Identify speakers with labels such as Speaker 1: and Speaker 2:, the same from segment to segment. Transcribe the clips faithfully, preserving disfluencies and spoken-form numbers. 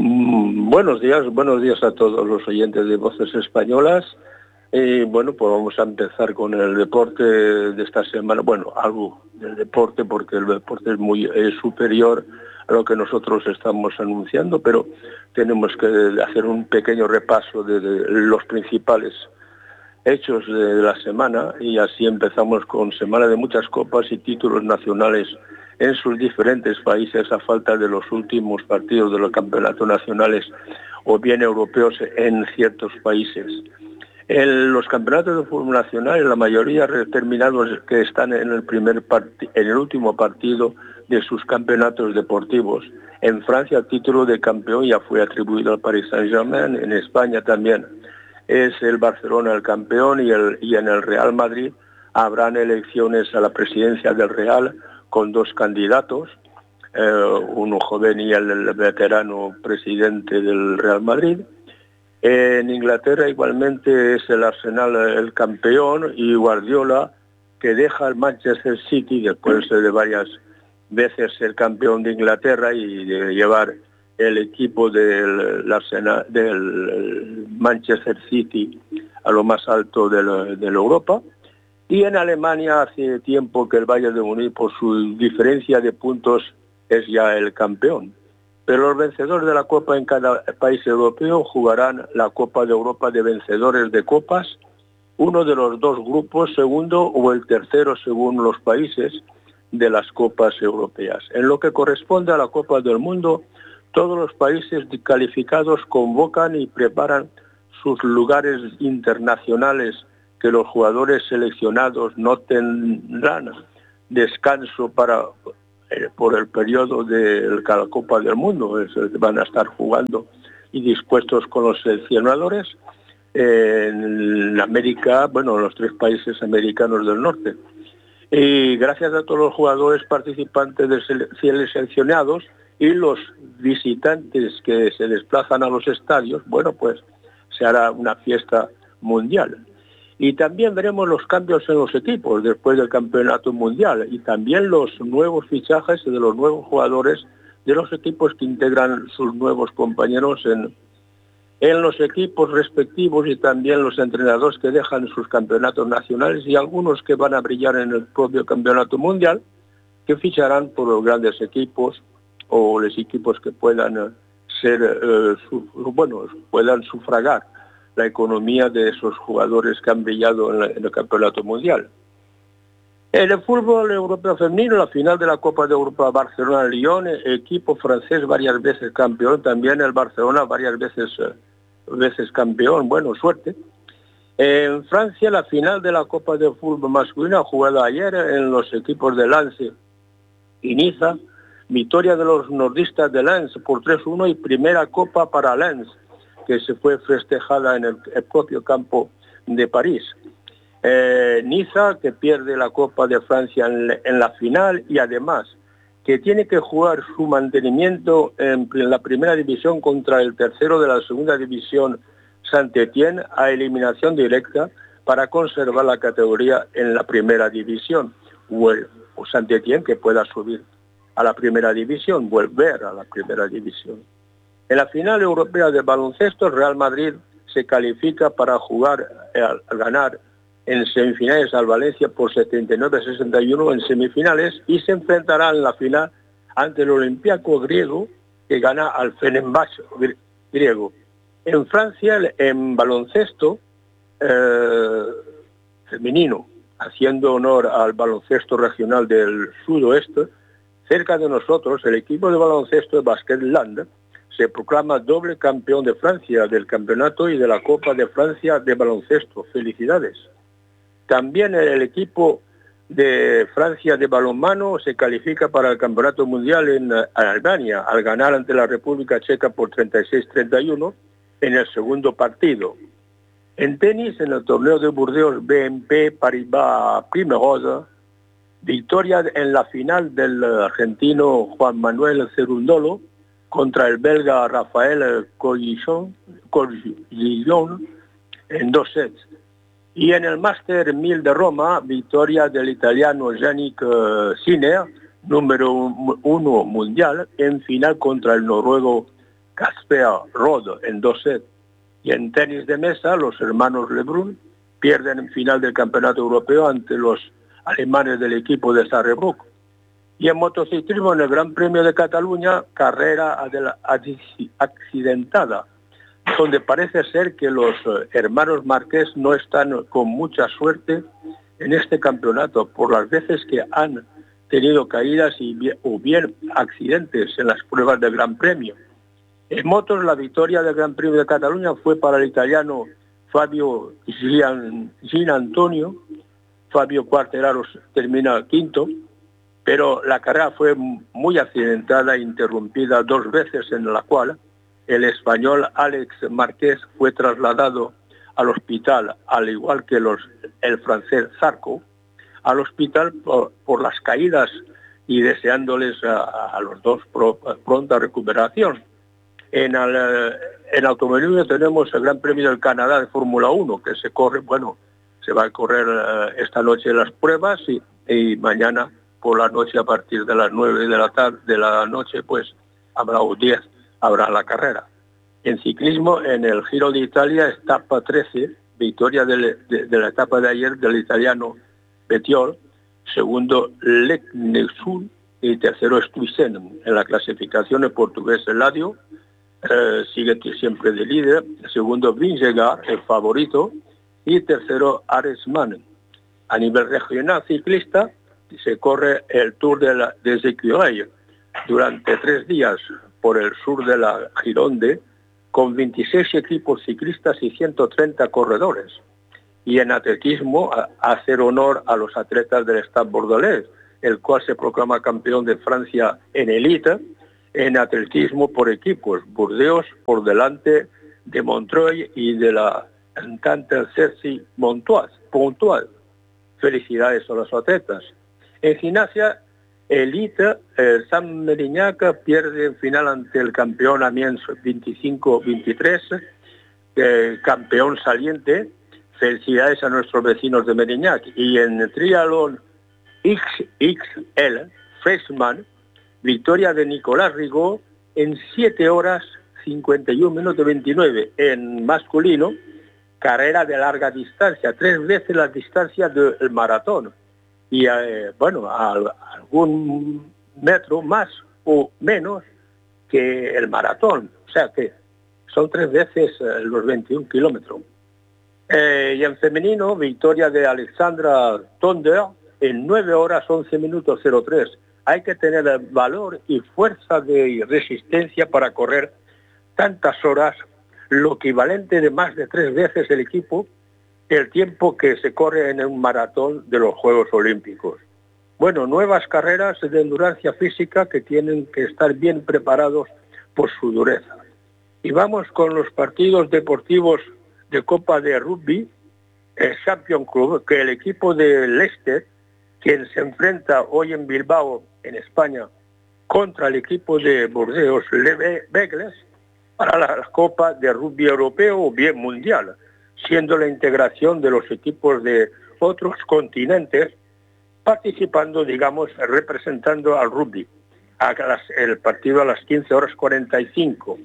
Speaker 1: Mm, buenos días, buenos días a todos los oyentes de Voces Españolas. Y bueno, pues vamos a empezar con el deporte de esta semana. Bueno, algo del deporte, porque el deporte es muy es superior a lo que nosotros estamos anunciando, pero tenemos que hacer un pequeño repaso de, de los principales hechos de la semana, y así empezamos con semana de muchas copas y títulos nacionales en sus diferentes países a falta de los últimos partidos de los campeonatos nacionales o bien europeos en ciertos países. En los campeonatos de fútbol nacional, la mayoría determinados que están en el primer part- en el último partido de sus campeonatos deportivos. En Francia el título de campeón ya fue atribuido al Paris Saint-Germain, en España también es el Barcelona el campeón, y, el, y en el Real Madrid habrán elecciones a la presidencia del Real con dos candidatos, eh, uno joven y el, el veterano presidente del Real Madrid. En Inglaterra igualmente es el Arsenal el campeón, y Guardiola, que deja el Manchester City después de varias veces ser campeón de Inglaterra y de llevar el equipo del, Arsenal, del Manchester City a lo más alto de, la, de la Europa. Y en Alemania hace tiempo que el Bayern de Múnich, por su diferencia de puntos, es ya el campeón. Pero los vencedores de la Copa en cada país europeo jugarán la Copa de Europa de vencedores de copas, uno de los dos grupos, segundo o el tercero según los países de las copas europeas. En lo que corresponde a la Copa del Mundo, todos los países calificados convocan y preparan sus lugares internacionales, que los jugadores seleccionados no tendrán descanso para eh, por el periodo de la Copa del Mundo. Es, van a estar jugando y dispuestos con los seleccionadores en América, bueno, los tres países americanos del norte. Y gracias a todos los jugadores participantes de seleccionados y los visitantes que se desplazan a los estadios, bueno, pues se hará una fiesta mundial. Y también veremos los cambios en los equipos después del campeonato mundial, y también los nuevos fichajes de los nuevos jugadores de los equipos que integran sus nuevos compañeros en, en los equipos respectivos, y también los entrenadores que dejan sus campeonatos nacionales y algunos que van a brillar en el propio campeonato mundial, que ficharán por los grandes equipos o los equipos que puedan ser, eh, su, bueno, puedan sufragar la economía de esos jugadores que han brillado en, la, en el campeonato mundial. En el fútbol europeo femenino, la final de la Copa de Europa Barcelona-Lyon, equipo francés varias veces campeón, también el Barcelona varias veces, eh, veces campeón, bueno, suerte. En Francia, la final de la Copa de Fútbol masculina, jugada ayer en los equipos de Lens y Niza, victoria de los nordistas de Lens por tres uno y primera Copa para Lens, que se fue festejada en el, el propio campo de París. Eh, Niza, que pierde la Copa de Francia en, en la final, y además que tiene que jugar su mantenimiento en, en la primera división contra el tercero de la segunda división, Saint-Étienne, a eliminación directa para conservar la categoría en la primera división, o, el, o Saint-Étienne que pueda subir a la primera división, volver a la primera división. En la final europea de baloncesto, el Real Madrid se califica para jugar, a ganar en semifinales al Valencia por setenta y nueve a sesenta y uno en semifinales, y se enfrentará en la final ante el Olympiacos griego, que gana al Fenerbahce griego. En Francia, en baloncesto eh, femenino, haciendo honor al baloncesto regional del sudoeste, cerca de nosotros, el equipo de baloncesto de Basketland se proclama doble campeón de Francia del campeonato y de la Copa de Francia de baloncesto. Felicidades. También el equipo de Francia de balonmano se califica para el campeonato mundial en Albania, al ganar ante la República Checa por treinta y seis a treinta y uno en el segundo partido. En tenis, en el torneo de Burdeos B N P Paribas Primrose, victoria en la final del argentino Juan Manuel Cerundolo contra el belga Rafael Corgillon en dos sets. Y en el Máster mil de Roma, victoria del italiano Yannick Sinner, número uno mundial, en final contra el noruego Casper Ruud en dos sets. Y en tenis de mesa, los hermanos Lebrun pierden en final del Campeonato Europeo ante los alemanes del equipo de Sarrebruck. Y en motociclismo, en el Gran Premio de Cataluña, carrera accidentada, donde parece ser que los hermanos Márquez no están con mucha suerte en este campeonato, por las veces que han tenido caídas y bien, o bien accidentes en las pruebas del Gran Premio. En motos, la victoria del Gran Premio de Cataluña fue para el italiano Fabio Gian, Gian Antonio. Fabio Quartararo termina quinto, pero la carrera fue muy accidentada e interrumpida dos veces, en la cual el español Alex Márquez fue trasladado al hospital, al igual que los, el francés Zarco, al hospital por, por las caídas, y deseándoles a, a los dos pro, pronta recuperación. En el en automovilismo tenemos el Gran Premio del Canadá de Fórmula uno, que se corre, bueno, se va a correr uh, esta noche las pruebas y, y mañana por la noche, a partir de las nueve de la tarde de la noche, pues habrá o diez, habrá la carrera. En ciclismo, en el Giro de Italia, etapa trece, victoria de, de, de la etapa de ayer del italiano Bettiol, segundo Lecnesul y tercero Stuysen. En la clasificación, el portugués Eladio eh, sigue siempre de líder, segundo Vingegaard, el favorito, y tercero Aresman. A nivel regional ciclista, se corre el Tour de la des Écureuils durante tres días por el sur de la Gironde, con veintiséis equipos ciclistas y ciento treinta corredores. Y en atletismo, a, a hacer honor a los atletas del Stade Bordelais, el cual se proclama campeón de Francia en élite, en atletismo por equipos, Burdeos por delante de Montreuil y de la Entente Cerci Pontoise. Felicidades a los atletas. En gimnasia élite, el San Mérignac pierde en final ante el campeón Amiens veinticinco veintitrés, eh, campeón saliente. Felicidades a nuestros vecinos de Mérignac. Y en el triatlón X X L Freshman, victoria de Nicolás Rigaud en siete horas cincuenta y un minutos veintinueve. En masculino, carrera de larga distancia, tres veces la distancia del maratón. Y eh, bueno, a, a algún metro más o menos que el maratón. O sea que son tres veces eh, los veintiún kilómetros. Eh, y en femenino, victoria de Alexandra Tonder en nueve horas once minutos cero tres. Hay que tener el valor y fuerza de resistencia para correr tantas horas, lo equivalente de más de tres veces el equipo, el tiempo que se corre en un maratón de los Juegos Olímpicos. Bueno, nuevas carreras de endurancia física que tienen que estar bien preparados por su dureza. Y vamos con los partidos deportivos de Copa de Rugby, el Champions Club, que el equipo de Leicester, quien se enfrenta hoy en Bilbao, en España, contra el equipo de Burdeos, Le Begles, para la, la Copa de Rugby Europeo o bien Mundial, siendo la integración de los equipos de otros continentes participando, digamos, representando al rugby. A las, el partido a las quince horas cuarenta y cinco.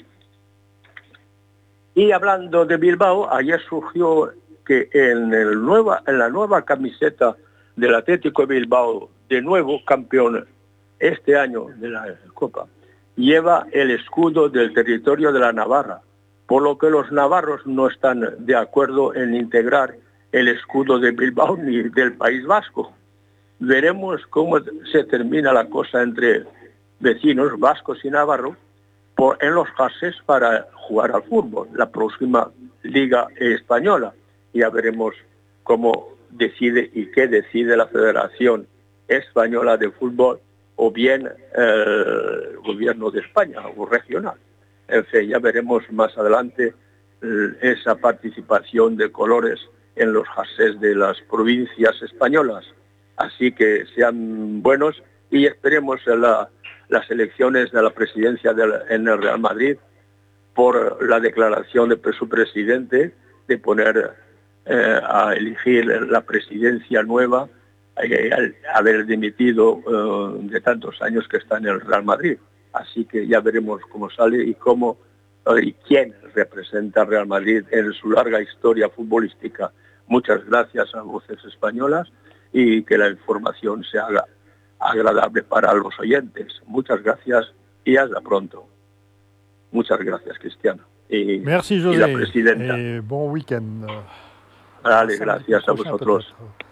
Speaker 1: Y hablando de Bilbao, ayer surgió que en, el nueva, en la nueva camiseta del Atlético de Bilbao, de nuevo campeón este año de la Copa, lleva el escudo del territorio de la Navarra, por lo que los navarros no están de acuerdo en integrar el escudo de Bilbao ni del País Vasco. Veremos cómo se termina la cosa entre vecinos vascos y navarros por, en los pases para jugar al fútbol, la próxima Liga Española. Ya veremos cómo decide y qué decide la Federación Española de Fútbol o bien el gobierno de España o regional. En fin, ya veremos más adelante eh, esa participación de colores en los jerseys de las provincias españolas. Así que sean buenos y esperemos la, las elecciones de la presidencia del, en el Real Madrid por la declaración de su presidente de poner eh, a elegir la presidencia nueva, eh, al haber dimitido eh, de tantos años que está en el Real Madrid. Así que ya veremos cómo sale y cómo y quién representa al Real Madrid en su larga historia futbolística. Muchas gracias a Voces Españolas y que la información se haga agradable para los oyentes. Muchas gracias y hasta pronto. Muchas gracias, Cristiano. Y,
Speaker 2: Merci, José.
Speaker 1: Y la presidenta.
Speaker 2: Et bon week-end.
Speaker 1: Vale, gracias a vosotros.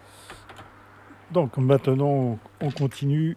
Speaker 2: Donc maintenant, on continue.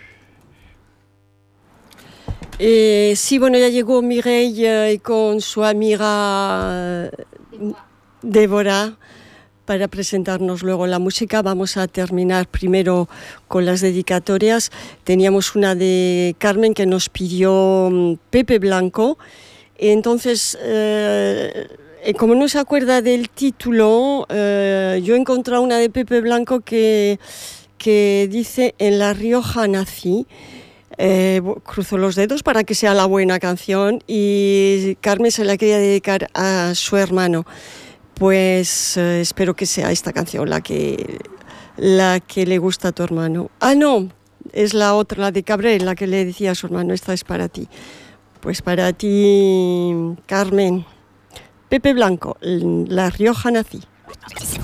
Speaker 3: Eh, sí, bueno, ya llegó Mireille con su amiga Débora para presentarnos luego la música. Vamos a terminar primero con las dedicatorias. Teníamos una de Carmen que nos pidió Pepe Blanco. Entonces, eh, como no se acuerda del título, eh, yo he encontrado una de Pepe Blanco que, que dice: en La Rioja nací. Eh, cruzo los dedos para que sea la buena canción, y Carmen se la quería dedicar a su hermano. Pues eh, espero que sea esta canción la que, la que le gusta a tu hermano. Ah, no, es la otra, la de Cabrel, la que le decía a su hermano: esta es para ti. Pues para ti, Carmen. Pepe Blanco, La Rioja nací.